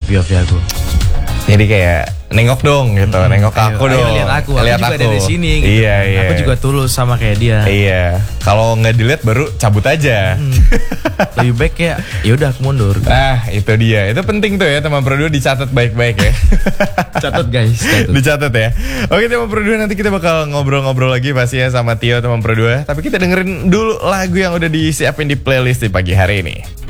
POV aku. Jadi kayak nengok dong gitu, nengok aku dong. Lihat aku juga dari sini. Gitu. Iya. Aku juga tulus sama kayak dia. Iya. Kalau nggak dilihat baru cabut aja. Lebih baik ya udah aku mundur. Nah itu dia, itu penting tuh ya teman Pro 2 dicatat baik-baik ya. Catat guys. Dicatat ya. Oke teman Pro 2, nanti kita bakal ngobrol-ngobrol lagi pasti ya sama Tio teman Pro 2. Tapi kita dengerin dulu lagu yang udah disiapin di playlist di pagi hari ini.